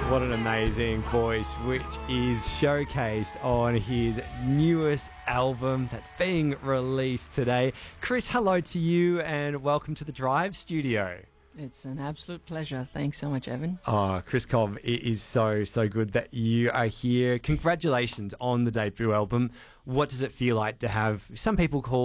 What an amazing voice, which is showcased on his newest album that's being released today. Chris, hello to you and welcome to the Drive Studio. It's an absolute pleasure. Thanks so much, Evan. Oh, Chris Cobb, it is so good that you are here. Congratulations on the debut album. What does it feel like to have, some people call